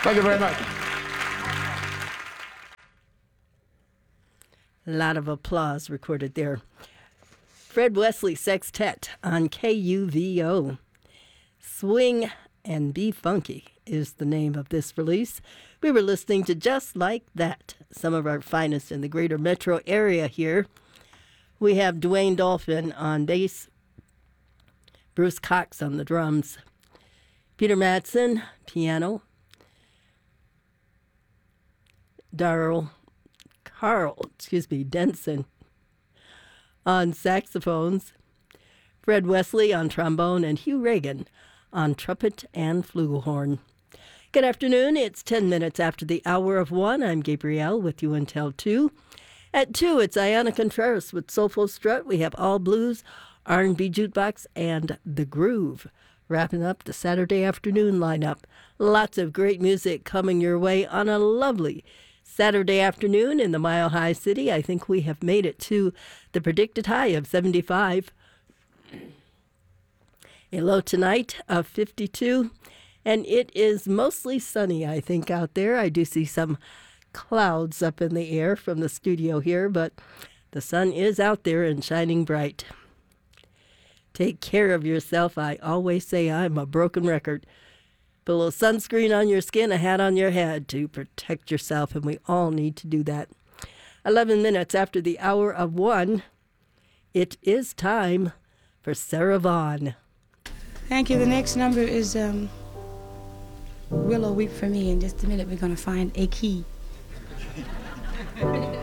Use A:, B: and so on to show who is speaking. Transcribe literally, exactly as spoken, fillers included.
A: Thank you very much.
B: A lot of applause recorded there. Fred Wesley Sextet on K U V O. Swing and Be Funky is the name of this release. We were listening to Just Like That, some of our finest in the greater metro area here. We have Dwayne Dolphin on bass, Bruce Cox on the drums, Peter Madsen, piano, Darrell Carl, excuse me, Denson on saxophones, Fred Wesley on trombone, and Hugh Reagan on trumpet and flugelhorn. Good afternoon. It's ten minutes after the hour of one. I'm Gabrielle with you until two. At two, it's Ayana Contreras with Soulful Strut. We have All Blues, R and B Jukebox, and The Groove. Wrapping up the Saturday afternoon lineup. Lots of great music coming your way on a lovely Saturday afternoon in the Mile High City. I think we have made it to the predicted high of seventy-five. A low tonight of fifty-two. And it is mostly sunny, I think, out there. I do see some clouds up in the air from the studio here, but the sun is out there and shining bright. Take care of yourself. I always say I'm a broken record. Put a little sunscreen on your skin, a hat on your head to protect yourself, and we all need to do that. eleven minutes after the hour of one, it is time for Sarah Vaughan.
C: Thank you. The next number is um, Willow Weep for Me. In just a minute, we're going to find a key.